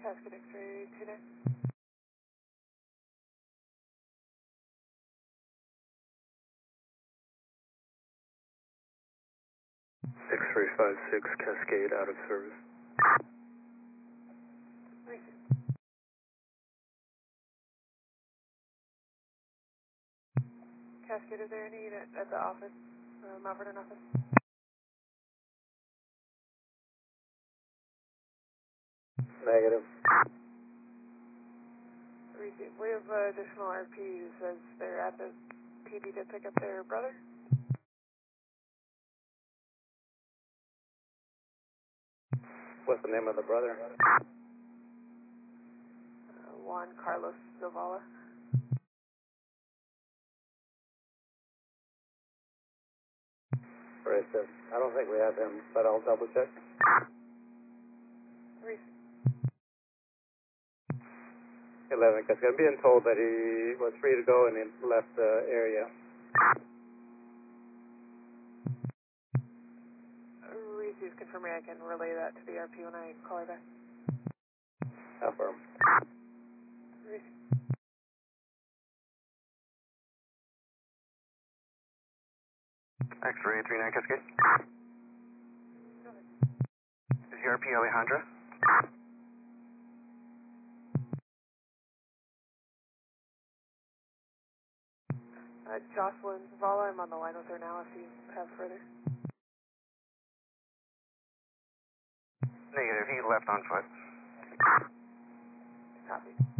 Cascade X-ray 29. X-ray 56, Cascade out of service. Receive. Cascade, is there any unit at the office, Mount Vernon office? Negative. Receive. We have additional RP who says they're at the PD to pick up their brother. What's the name of the brother? Juan Carlos Zavala. Racist. I don't think we have him, but I'll double check. Receive. 11, because I'm being told that he was free to go and he left the area. Receive. Confirm me. I can relay that to the RP when I call her back. Affirm. Receive. X-ray 39 Cascade. Go ahead. Is the RP Alejandra? Jocelyn Zavala, I'm on the line with her now if you have further. Negative, he left on foot. Copy.